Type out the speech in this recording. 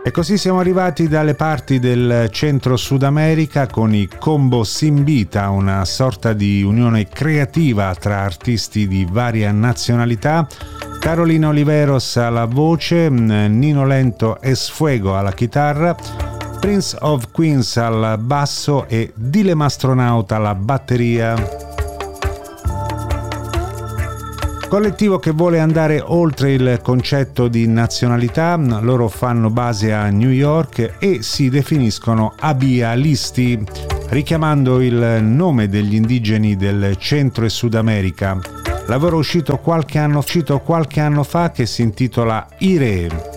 E così siamo arrivati dalle parti del centro Sud America con i Combo Simbita, una sorta di unione creativa tra artisti di varia nazionalità. Carolina Oliveros alla voce, Nino Lento e Sfuego alla chitarra, Prince of Queens al basso e Dile Mastronauta alla batteria. Collettivo che vuole andare oltre il concetto di nazionalità. Loro fanno base a New York e si definiscono abiyalisti, richiamando il nome degli indigeni del Centro e Sud America. Lavoro uscito qualche anno fa che si intitola Ire.